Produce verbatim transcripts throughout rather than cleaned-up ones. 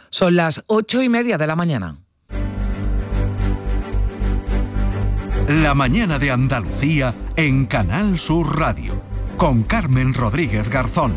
Son las ocho y media de la mañana. La mañana de Andalucía en Canal Sur Radio, con Carmen Rodríguez Garzón.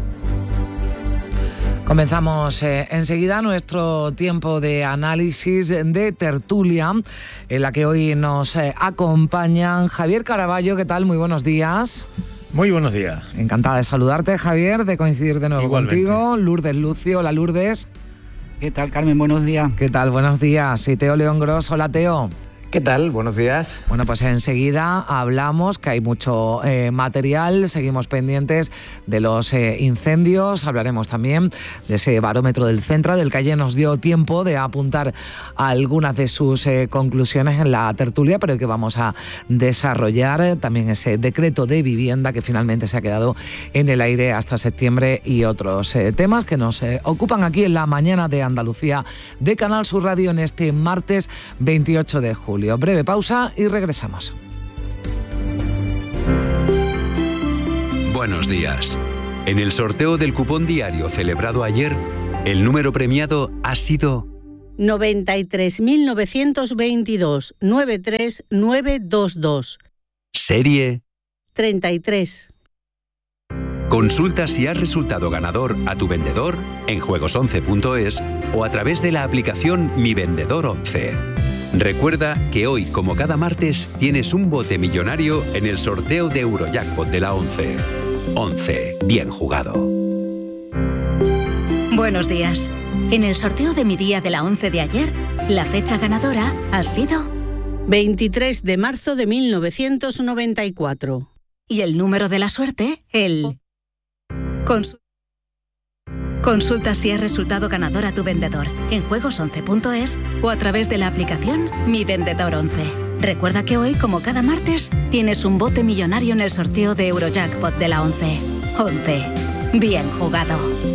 Comenzamos eh, enseguida nuestro tiempo de análisis de tertulia, en la que hoy nos eh, acompañan Javier Caraballo. ¿Qué tal? Muy buenos días. Muy buenos días. Encantada de saludarte, Javier, de coincidir de nuevo Igualmente. contigo. Lourdes Lucio. Hola, Lourdes. ¿Qué tal, Carmen? Buenos días. ¿Qué tal? Buenos días. Y Teo León Gros. Hola, Teo. ¿Qué tal? Buenos días. Bueno, pues enseguida hablamos, que hay mucho eh, material, seguimos pendientes de los eh, incendios, hablaremos también de ese barómetro del Centra, del que ayer nos dio tiempo de apuntar algunas de sus eh, conclusiones en la tertulia, pero que vamos a desarrollar también ese decreto de vivienda que finalmente se ha quedado en el aire hasta septiembre y otros eh, temas que nos eh, ocupan aquí en la mañana de Andalucía de Canal Sur Radio en este martes veintiocho de julio. Breve pausa y regresamos. Buenos días. En el sorteo del cupón diario celebrado ayer, el número premiado ha sido noventa y tres mil novecientos veintidós, noventa y tres mil novecientos veintidós. Serie treinta y tres. Consulta si has resultado ganador a tu vendedor en juegos once punto es o a través de la aplicación Mi Vendedor once. Recuerda que hoy, como cada martes, tienes un bote millonario en el sorteo de Eurojackpot de la once. once. Bien jugado. Buenos días. En el sorteo de mi día de la once de ayer, la fecha ganadora ha sido veintitrés de marzo de mil novecientos noventa y cuatro. Y el número de la suerte, el... Cons- Consulta si has resultado ganador a tu vendedor en juegos once punto es o a través de la aplicación Mi Vendedor once. Recuerda que hoy, como cada martes, tienes un bote millonario en el sorteo de Eurojackpot de la once. once. Bien jugado.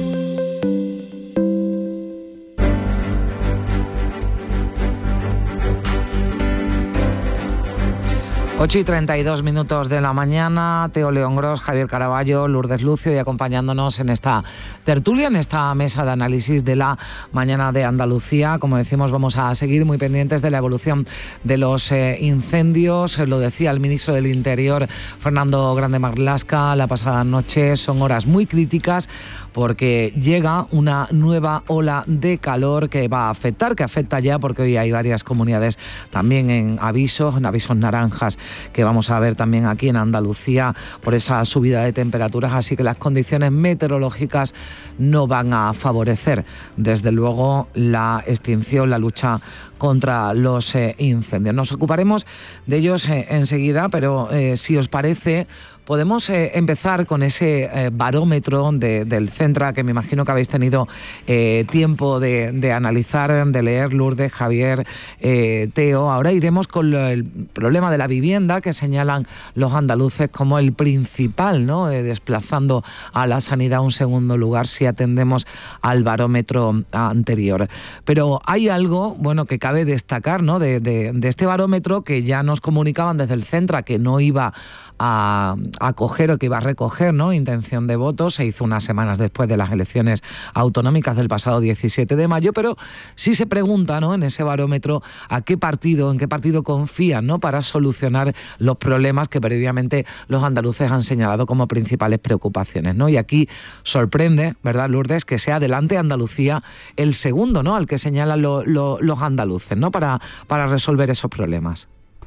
ocho y treinta y dos minutos de la mañana, Teo León Gros, Javier Caraballo, Lourdes Lucio y acompañándonos en esta tertulia, en esta mesa de análisis de la mañana de Andalucía. Como decimos, vamos a seguir muy pendientes de la evolución de los eh, incendios. Lo decía el ministro del Interior, Fernando Grande Marlaska, la pasada noche. Son horas muy críticas porque llega una nueva ola de calor que va a afectar, que afecta ya porque hoy hay varias comunidades también en avisos, en avisos naranjas, que vamos a ver también aquí en Andalucía por esa subida de temperaturas, así que las condiciones meteorológicas no van a favorecer, desde luego, la extinción, la lucha contra los eh, incendios. Nos ocuparemos de ellos eh, enseguida, pero eh, si os parece, podemos eh, empezar con ese eh, barómetro de, del Centra, que me imagino que habéis tenido eh, tiempo de, de analizar, de leer, Lourdes, Javier, eh, Teo. Ahora iremos con lo, el problema de la vivienda, que señalan los andaluces como el principal, ¿no? Eh, desplazando a la sanidad a un segundo lugar si atendemos al barómetro anterior. Pero hay algo, bueno, que cabe destacar, ¿no? de, de, de este barómetro, que ya nos comunicaban desde el Centra que no iba a acoger o que iba a recoger, ¿no?, intención de voto. Se hizo unas semanas después de las elecciones autonómicas del pasado diecisiete de mayo, pero sí se pregunta, ¿no?, en ese barómetro a qué partido, en qué partido confían, ¿no?, para solucionar los problemas que previamente los andaluces han señalado como principales preocupaciones, ¿no? Y aquí sorprende, ¿verdad, Lourdes?, que sea Adelante Andalucía el segundo, ¿no?, al que señalan lo, lo, los andaluces, ¿no?, para, para resolver esos problemas.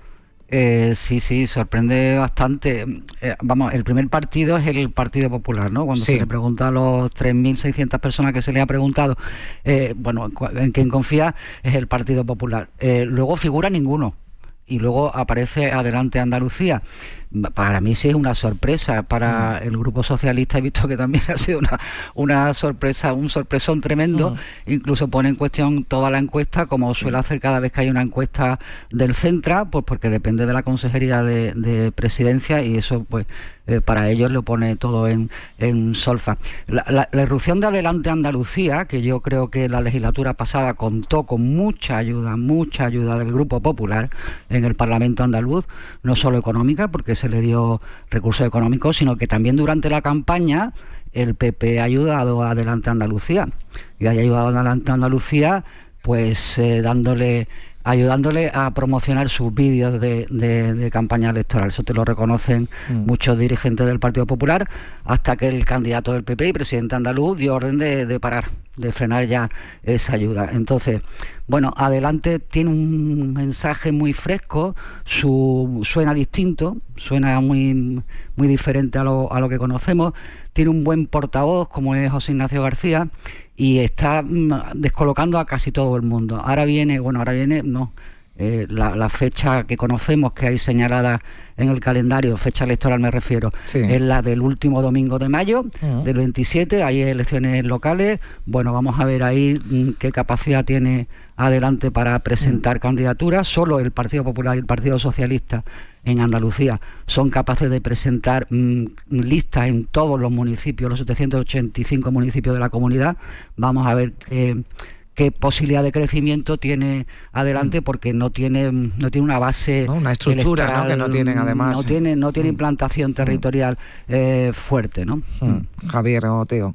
Eh, sí, sí, sorprende bastante. Eh, vamos, el primer partido es el Partido Popular, ¿no? Cuando sí. se le pregunta a los tres mil seiscientas personas que se le ha preguntado, eh, bueno, en quién confía, es el Partido Popular. Eh, luego figura ninguno. Y luego aparece Adelante Andalucía. Para mí sí es una sorpresa. Para el Grupo Socialista he visto que también ha sido una, una sorpresa, un sorpresón tremendo. Uh-huh. Incluso pone en cuestión toda la encuesta, como suele hacer cada vez que hay una encuesta del Centra, pues porque depende de la Consejería de, de Presidencia, y eso pues eh, para ellos lo pone todo en, en solfa. La, la, la irrupción de Adelante Andalucía, que yo creo que la legislatura pasada contó con mucha ayuda, mucha ayuda del Grupo Popular en el Parlamento andaluz, no solo económica, porque se le dio recursos económicos, sino que también durante la campaña el P P ha ayudado a Adelante Andalucía, y ha ayudado a Adelante Andalucía pues eh, dándole... ayudándole a promocionar sus vídeos de, de, de campaña electoral. Eso te lo reconocen mm. muchos dirigentes del Partido Popular, hasta que el candidato del P P y presidente andaluz dio orden de, de parar, de frenar ya esa ayuda. Entonces, bueno, Adelante tiene un mensaje muy fresco, su, suena distinto, suena muy, muy diferente a lo, a lo que conocemos, tiene un buen portavoz como es José Ignacio García, y está descolocando a casi todo el mundo. Ahora viene, bueno, ahora viene, no, eh, la, la fecha que conocemos, que hay señalada en el calendario, fecha electoral me refiero, sí. es la del último domingo de mayo, uh-huh. del veintisiete, hay elecciones locales. Bueno, vamos a ver ahí qué capacidad tiene Adelante para presentar uh-huh. candidaturas. Solo el Partido Popular y el Partido Socialista en Andalucía son capaces de presentar mmm, listas en todos los municipios, los setecientos ochenta y cinco municipios de la comunidad. Vamos a ver qué, qué posibilidad de crecimiento tiene Adelante, porque no tiene no tiene una base, no, una estructura, ¿no? Que no tienen además. No tiene, no tiene implantación territorial eh, fuerte, ¿no? Mm. Javier o Teo.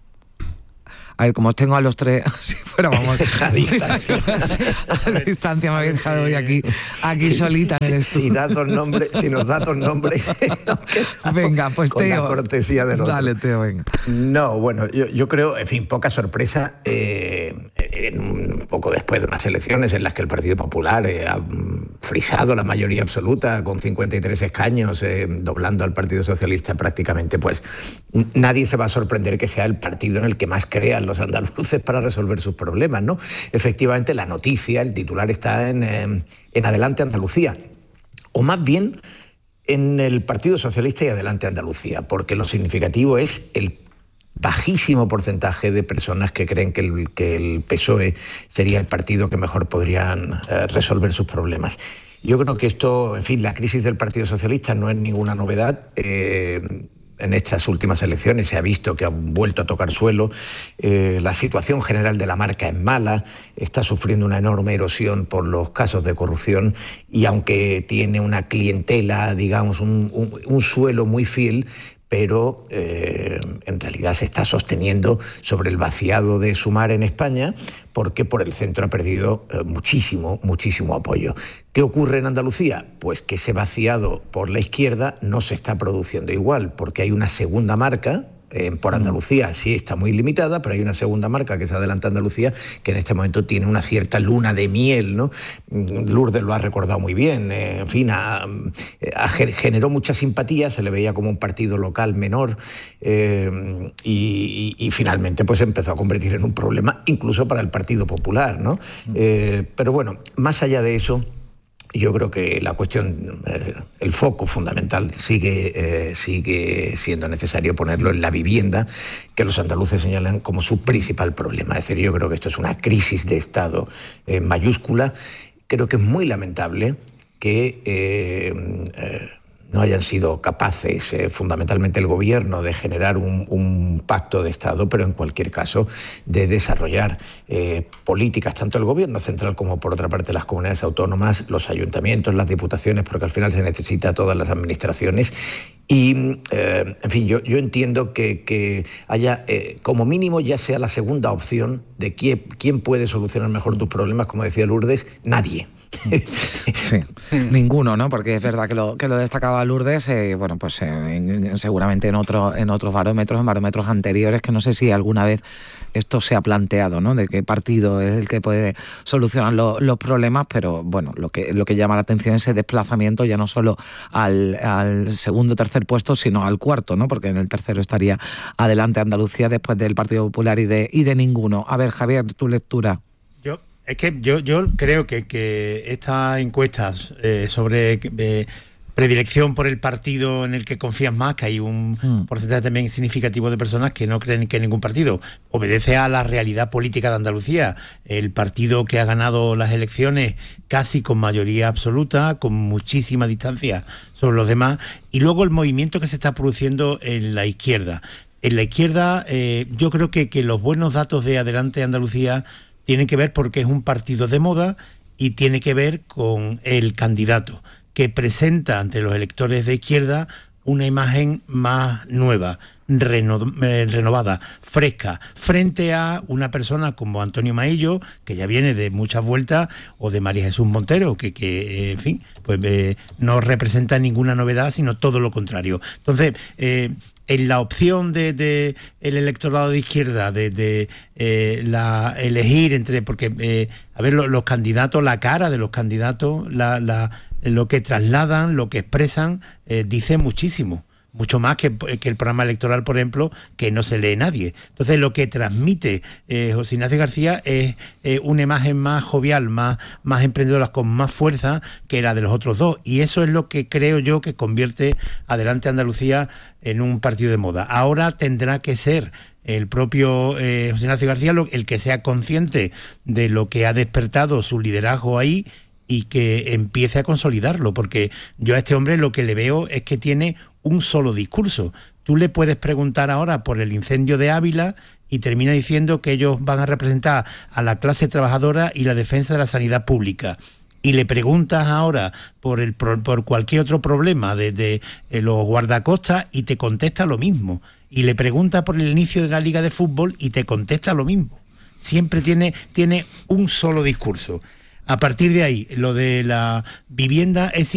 A ver, como os tengo a los tres, si fuera, vamos, a distancia. a distancia me habéis dejado hoy aquí, aquí sí, solita en el estudio. Si, da dos nombres, si nos da dos nombres, no, venga, pues con Teo. la cortesía del otro. Dale, Teo, venga. No, bueno, yo, yo creo, en fin, poca sorpresa, eh, en un poco después de unas elecciones en las que el Partido Popular eh, ha frisado la mayoría absoluta con cincuenta y tres escaños, eh, doblando al Partido Socialista prácticamente, pues nadie se va a sorprender que sea el partido en el que más crean los andaluces para resolver sus problemas, ¿no? Efectivamente, la noticia, el titular está en, eh, en Adelante Andalucía, o más bien en el Partido Socialista y Adelante Andalucía, porque lo significativo es el bajísimo porcentaje de personas que creen que el, que el P S O E sería el partido que mejor podrían eh, resolver sus problemas. Yo creo que esto, en fin, la crisis del Partido Socialista no es ninguna novedad. Eh, En estas últimas elecciones se ha visto que ha vuelto a tocar suelo, eh, la situación general de la marca es mala, está sufriendo una enorme erosión por los casos de corrupción, y aunque tiene una clientela, digamos, un, un, un suelo muy fiel, pero eh, en realidad se está sosteniendo sobre el vaciado de Sumar en España, porque por el centro ha perdido eh, muchísimo, muchísimo apoyo. ¿Qué ocurre en Andalucía? Pues que ese vaciado por la izquierda no se está produciendo igual, porque hay una segunda marca. Eh, por Andalucía sí está muy limitada, pero hay una segunda marca que es Adelante Andalucía, que en este momento tiene una cierta luna de miel, ¿no? Lourdes lo ha recordado muy bien, eh, en fin, ha, ha, generó mucha simpatía, se le veía como un partido local menor, eh, y, y, y finalmente pues empezó a convertir en un problema incluso para el Partido Popular, ¿no? Eh, pero bueno, más allá de eso, yo creo que la cuestión, el foco fundamental sigue, eh, sigue siendo necesario ponerlo en la vivienda, que los andaluces señalan como su principal problema. Es decir, yo creo que esto es una crisis de Estado eh, mayúscula. Creo que es muy lamentable que eh, eh, no hayan sido capaces, eh, fundamentalmente el gobierno, de generar un, un pacto de Estado, pero en cualquier caso de desarrollar eh, políticas, tanto el gobierno central como por otra parte las comunidades autónomas, los ayuntamientos, las diputaciones, porque al final se necesita a todas las administraciones. Y, eh, en fin, yo, yo entiendo que, que haya, eh, como mínimo, ya sea la segunda opción de quién, quién puede solucionar mejor tus problemas, como decía Lourdes, nadie. Sí, ninguno, ¿no? Porque es verdad que lo, que lo destacaba Lourdes, eh, bueno, pues eh, en, seguramente en, otro, en otros barómetros, en barómetros anteriores, que no sé si alguna vez esto se ha planteado, ¿no? De qué partido es el que puede solucionar lo, los problemas, pero bueno, lo que, lo que llama la atención es ese desplazamiento ya no solo al, al segundo o tercer puesto, sino al cuarto, ¿no? Porque en el tercero estaría Adelante Andalucía, después del Partido Popular y de, y de ninguno. A ver, Javier, tu lectura. Yo Es que yo, yo creo que, que estas encuestas eh, sobre eh, predilección por el partido en el que confías más, que hay un mm. porcentaje también significativo de personas que no creen que ningún partido obedece a la realidad política de Andalucía. El partido que ha ganado las elecciones casi con mayoría absoluta, con muchísima distancia sobre los demás, y luego el movimiento que se está produciendo en la izquierda. En la izquierda eh, yo creo que, que los buenos datos de Adelante Andalucía tiene que ver porque es un partido de moda y tiene que ver con el candidato que presenta ante los electores de izquierda una imagen más nueva, reno, eh, renovada, fresca, frente a una persona como Antonio Maillo, que ya viene de muchas vueltas, o de María Jesús Montero, que, que eh, en fin, pues eh, no representa ninguna novedad, sino todo lo contrario. Entonces, eh, en la opción de, de el electorado de izquierda, de, de eh, la elegir entre, porque, eh, a ver, lo, los candidatos, la cara de los candidatos, la, la, lo que trasladan, lo que expresan, eh, dice muchísimo. Mucho más que, que el programa electoral, por ejemplo, que no se lee nadie. Entonces, lo que transmite eh, José Ignacio García es eh, una imagen más jovial, más, más emprendedora, con más fuerza que la de los otros dos. Y eso es lo que creo yo que convierte Adelante Andalucía en un partido de moda. Ahora tendrá que ser el propio eh, José Ignacio García lo, el que sea consciente de lo que ha despertado su liderazgo ahí y que empiece a consolidarlo, porque yo a este hombre lo que le veo es que tiene un solo discurso. Tú le puedes preguntar ahora por el incendio de Ávila y termina diciendo que ellos van a representar a la clase trabajadora y la defensa de la sanidad pública. Y le preguntas ahora por el por cualquier otro problema de, de, de los guardacostas y te contesta lo mismo. Y le preguntas por el inicio de la Liga de Fútbol y te contesta lo mismo. Siempre tiene, tiene un solo discurso. A partir de ahí, lo de la vivienda es